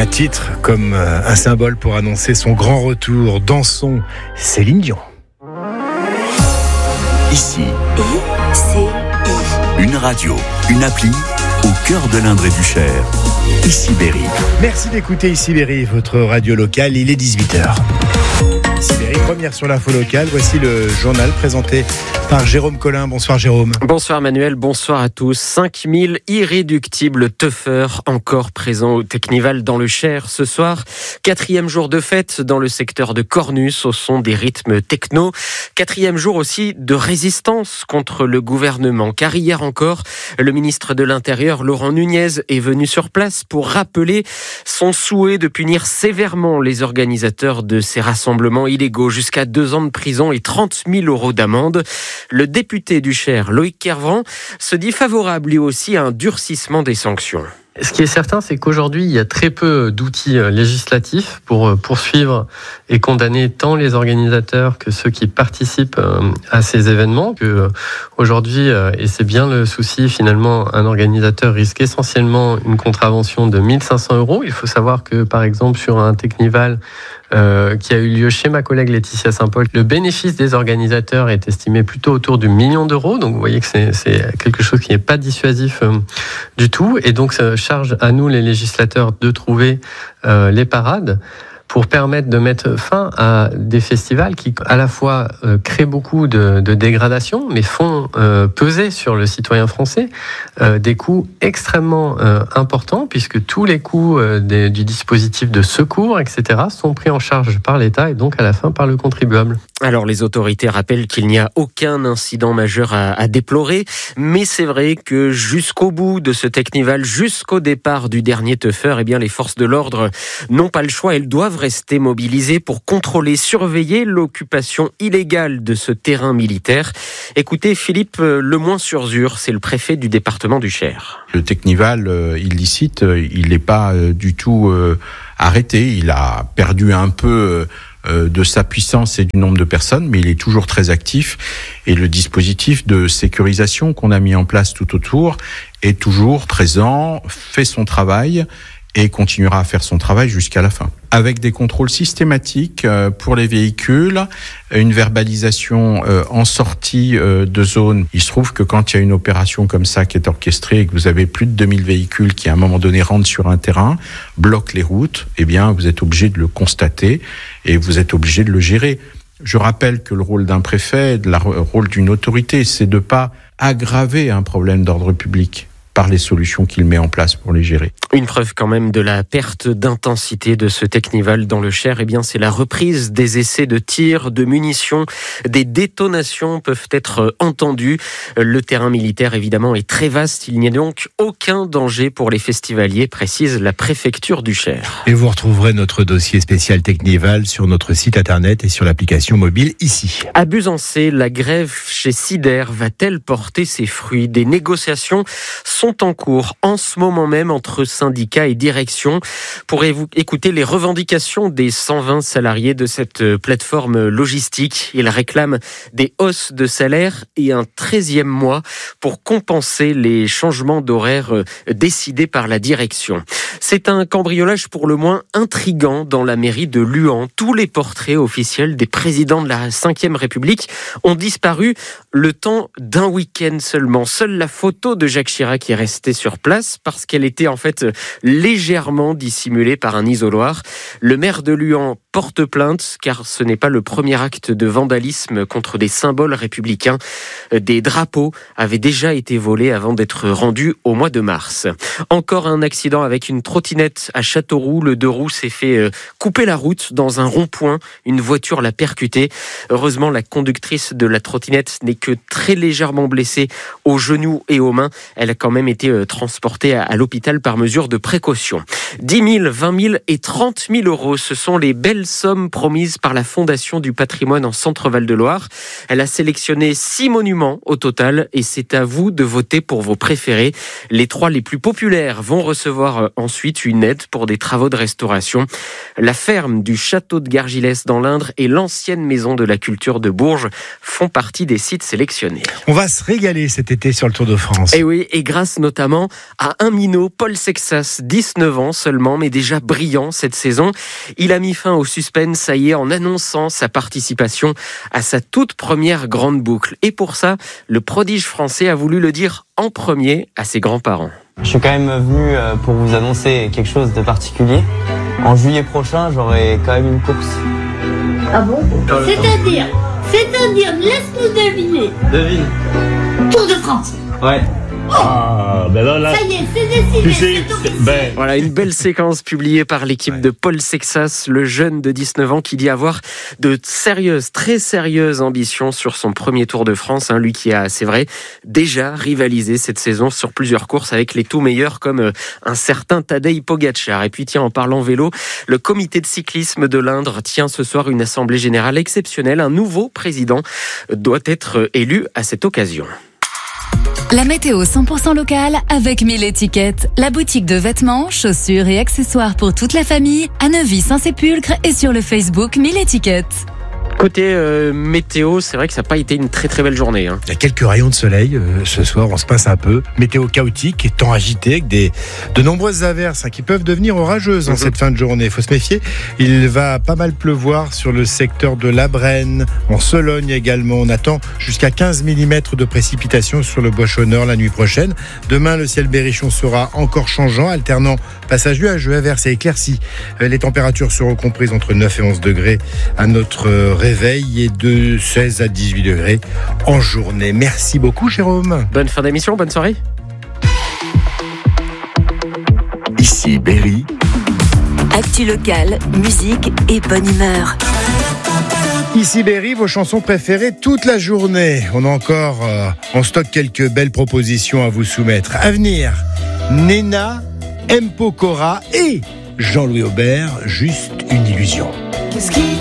Un titre comme un symbole pour annoncer son grand retour. Dansons, Céline Dion. Ici, une radio, une appli au cœur de l'Indre et du Cher. Ici Berry. Merci d'écouter Ici Berry, votre radio locale. Il est 18h. Ici Berry, première sur l'info locale. Voici le journal présenté par Jérôme Collin. Bonsoir Jérôme. Bonsoir Manuel, bonsoir à tous. 5000 irréductibles teufeurs encore présents au Teknival dans le Cher ce soir. 4e jour de fête dans le secteur de Cornus au son des rythmes techno. 4e jour aussi de résistance contre le gouvernement. Car hier encore, le ministre de l'Intérieur, Laurent Nunez, est venu sur place pour rappeler son souhait de punir sévèrement les organisateurs de ces rassemblements illégaux, jusqu'à 2 ans de prison et 30 000 € d'amende. Le député du Cher, Loïc Kervran, se dit favorable lui aussi à un durcissement des sanctions. Ce qui est certain, c'est qu'aujourd'hui, il y a très peu d'outils législatifs pour poursuivre et condamner tant les organisateurs que ceux qui participent à ces événements. Que aujourd'hui, et c'est bien le souci, finalement, un organisateur risque essentiellement une contravention de 1 500 €. Il faut savoir que, par exemple, sur un Teknival qui a eu lieu chez ma collègue Laetitia Saint-Paul, le bénéfice des organisateurs est estimé plutôt autour du 1 million d'euros. Donc vous voyez que c'est quelque chose qui n'est pas dissuasif du tout. Et donc ça charge à nous, les législateurs, de trouver les parades pour permettre de mettre fin à des festivals qui, à la fois, créent beaucoup de dégradation, mais font peser sur le citoyen français des coûts extrêmement importants, puisque tous les coûts du dispositif de secours, etc., sont pris en charge par l'État et donc, à la fin, par le contribuable. Alors, les autorités rappellent qu'il n'y a aucun incident majeur à déplorer, mais c'est vrai que jusqu'au bout de ce Teknival, jusqu'au départ du dernier teufeur, eh bien, les forces de l'ordre n'ont pas le choix. Elles doivent rester mobilisées pour contrôler, surveiller l'occupation illégale de ce terrain militaire. Écoutez, Philippe Lemoin-sur-Zur, c'est le préfet du département du Cher. Le Teknival illicite, il n'est pas du tout arrêté. Il a perdu un peu de sa puissance et du nombre de personnes, mais il est toujours très actif. Et le dispositif de sécurisation qu'on a mis en place tout autour est toujours présent, fait son travail et continuera à faire son travail jusqu'à la fin. Avec des contrôles systématiques pour les véhicules, une verbalisation en sortie de zone. Il se trouve que quand il y a une opération comme ça qui est orchestrée et que vous avez plus de 2000 véhicules qui à un moment donné rentrent sur un terrain, bloquent les routes, eh bien vous êtes obligé de le constater et vous êtes obligé de le gérer. Je rappelle que le rôle d'un préfet, le rôle d'une autorité, c'est de pas aggraver un problème d'ordre public par les solutions qu'il met en place pour les gérer. Une preuve quand même de la perte d'intensité de ce Teknival dans le Cher, eh bien c'est la reprise des essais de tir, de munitions, des détonations peuvent être entendues. Le terrain militaire évidemment est très vaste, il n'y a donc aucun danger pour les festivaliers, précise la préfecture du Cher. Et vous retrouverez notre dossier spécial Teknival sur notre site internet et sur l'application mobile ici. À Busancé, la grève chez Sider va-t-elle porter ses fruits ? Des négociations sont en cours en ce moment même entre syndicats et direction pour écouter les revendications des 120 salariés de cette plateforme logistique. Ils réclament des hausses de salaire et un 13e mois pour compenser les changements d'horaire décidés par la direction. C'est un cambriolage pour le moins intrigant dans la mairie de Luant. Tous les portraits officiels des présidents de la Ve République ont disparu le temps d'un week-end seulement. Seule la photo de Jacques Chirac est restée sur place parce qu'elle était en fait légèrement dissimulée par un isoloir. Le maire de Luant porte plainte car ce n'est pas le premier acte de vandalisme contre des symboles républicains. Des drapeaux avaient déjà été volés avant d'être rendus au mois de mars. Encore un accident avec une trottinette à Châteauroux. Le 2 roues s'est fait couper la route dans un rond-point. Une voiture l'a percuté. Heureusement, la conductrice de la trottinette n'est que très légèrement blessée aux genoux et aux mains. Elle a quand même été transportée à l'hôpital par mesure de précaution. 10 000, 20 000 et 30 000 euros, ce sont les belles sommes promises par la Fondation du patrimoine en Centre-Val de Loire. Elle a sélectionné 6 monuments au total et c'est à vous de voter pour vos préférés. Les 3 les plus populaires vont recevoir ensuite une aide pour des travaux de restauration. La ferme du château de Gargilès dans l'Indre et l'ancienne maison de la culture de Bourges font partie des sites sélectionnés. On va se régaler cet été sur le Tour de France. Et oui, et grâce grâce notamment à un minot, Paul Sexas, 19 ans seulement, mais déjà brillant cette saison. Il a mis fin au suspense, ça y est, en annonçant sa participation à sa toute première grande boucle. Et pour ça, le prodige français a voulu le dire en premier à ses grands-parents. Je suis quand même venu pour vous annoncer quelque chose de particulier. En juillet prochain, j'aurai quand même une course. Ah bon ? C'est-à-dire, laisse-nous deviner. Devine. Tour de France. Ouais. Ça y est, c'est décidé. Voilà, une belle séquence publiée par l'équipe de Paul Sexas, le jeune de 19 ans qui dit avoir de sérieuses, très sérieuses ambitions sur son premier Tour de France. Lui qui a, c'est vrai, déjà rivalisé cette saison sur plusieurs courses avec les tout meilleurs comme un certain Tadej Pogačar. Et puis tiens, en parlant vélo, le comité de cyclisme de l'Indre tient ce soir une assemblée générale exceptionnelle. Un nouveau président doit être élu à cette occasion. La météo 100% locale avec 1000 étiquettes. La boutique de vêtements, chaussures et accessoires pour toute la famille à Neuvy-Saint-Sépulcre et sur le Facebook 1000 étiquettes. Côté météo, c'est vrai que ça n'a pas été une très très belle journée. Il y a quelques rayons de soleil ce soir, on se passe un peu. Météo chaotique, temps agité avec de nombreuses averses qui peuvent devenir orageuses en cette fin de journée. Il faut se méfier. Il va pas mal pleuvoir sur le secteur de la Brenne, en Sologne également. On attend jusqu'à 15 mm de précipitations sur le Bois-Chonneur la nuit prochaine. Demain, le ciel berrichon sera encore changeant, alternant passage nuageux, averses et éclaircies. Les températures seront comprises entre 9 et 11 degrés à notre réveil et de 16 à 18 degrés en journée. Merci beaucoup, Jérôme. Bonne fin d'émission, bonne soirée. Ici Berry. Actu locale, musique et bonne humeur. Ici Berry, vos chansons préférées toute la journée. On a encore en stock quelques belles propositions à vous soumettre. À venir, Nena, M. Pokora et Jean-Louis Aubert, Juste une illusion. Qu'est-ce qui